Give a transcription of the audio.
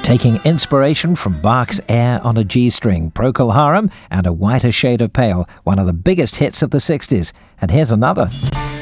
Taking inspiration from Bach's Air on a G-string, Procol Harum and A Whiter Shade of Pale, one of the biggest hits of the 60s. And here's another.